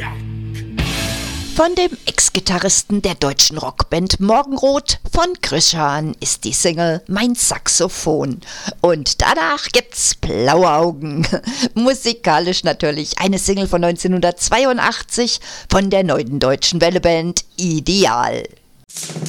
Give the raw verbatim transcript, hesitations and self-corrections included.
Von dem Ex-Gitarristen der deutschen Rockband Morgenrot von Krüschan ist die Single Mein Saxophon. Und danach gibt's Blaue Augen. Musikalisch natürlich eine Single von neunzehnhundertzweiundachtzig von der neuen deutschen Welleband Ideal.